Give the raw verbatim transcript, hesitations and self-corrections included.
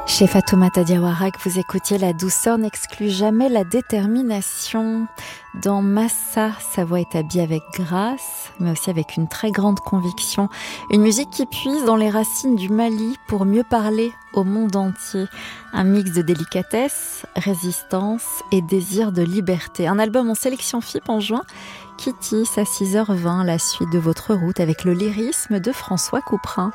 Chez Fatoumata Diawara, que vous écoutiez, la douceur n'exclut jamais la détermination. Dans Massa, sa voix est habillée avec grâce, mais aussi avec une très grande conviction. Une musique qui puise dans les racines du Mali pour mieux parler au monde entier. Un mix de délicatesse, résistance et désir de liberté. Un album en sélection F I P en juin qui tisse à six heures vingt la suite de votre route avec le lyrisme de François Couperin.